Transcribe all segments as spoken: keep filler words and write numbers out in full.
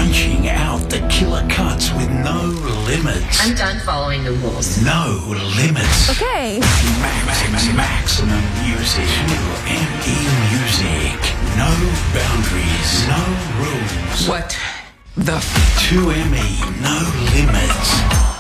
crunching out the killer cuts with no limits. I'm done following the rules. No limits. Okay. Max, maximum music. two M E Music. No boundaries. No rules. What the f- two M E. No limits.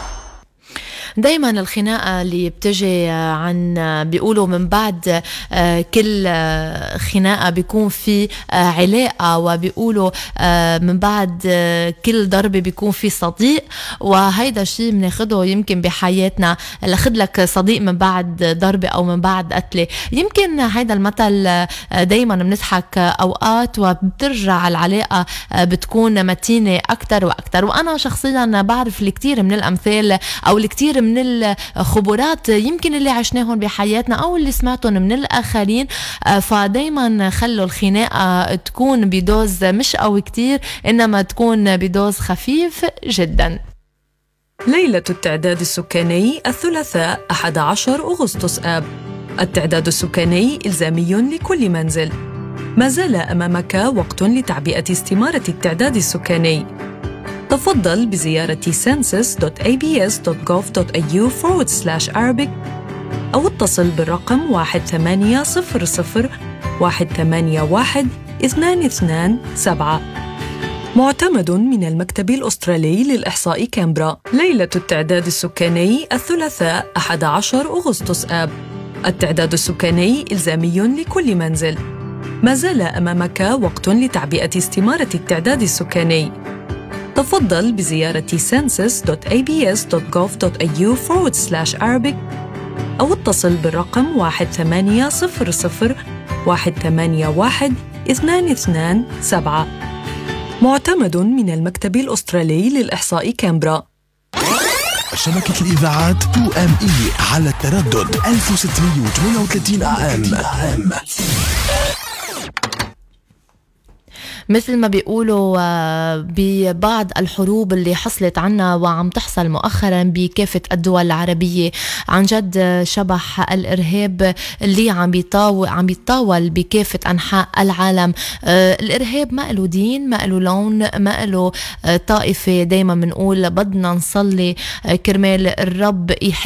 دايما الخناقة اللي بتجي عن بيقولوا من بعد كل خناقة بيكون في علاقة، وبيقولوا من بعد كل ضربة بيكون في صديق، وهيدا الشيء بناخده يمكن بحياتنا. لخد لك صديق من بعد ضربة أو من بعد قتلة. يمكن هيدا المثل دايما بنضحك أوقات وبترجع العلاقة بتكون متينة أكتر وأكتر. وأنا شخصيا بعرف الكثير من الأمثال أو الكثير من الخبرات يمكن اللي عشناهم بحياتنا أو اللي سمعتهم من الآخرين. فدايما خلوا الخناقة تكون بدوز مش قوي كتير، إنما تكون بدوز خفيف جدا. ليلة التعداد السكاني الثلاثاء أحد عشر أغسطس آب. التعداد السكاني إلزامي لكل منزل. ما زال أمامك وقت لتعبئة استمارة التعداد السكاني. تفضل بزيارة census دوت إيه بي إس دوت جوف دوت إيه يو forward slash Arabic أو اتصل بالرقم واحد ثمانية صفر صفر واحد ثمانية واحد اثنان اثنان سبعة. معتمد من المكتب الأسترالي للإحصاء كامبرا. ليلة التعداد السكاني الثلاثاء أحد عشر أغسطس آب. التعداد السكاني إلزامي لكل منزل. ما زال أمامك وقت لتعبئة استمارة التعداد السكاني. تفضل بزيارة census دوت إيه بي إس دوت جوف دوت إيه يو forward slash Arabic أو اتصل بالرقم واحد ثمانية صفر صفر واحد ثمانية واحد اثنان اثنان سبعة. معتمد من المكتب الأسترالي للإحصاء كامبرا. شبكة الإذاعات تو إم إي على التردد ألف وستمية وثمانية وثلاثين آم. مثل ما بيقولوا ببعض الحروب اللي حصلت عنا وعم تحصل مؤخرا بكافة الدول العربية، عن جد شبح الإرهاب اللي عم بيطاول عم بيتطاول بكافة أنحاء العالم. الإرهاب ما له دين، ما له لون، ما له طائفة. دايما بنقول بدنا نصلي كرمال الرب يحب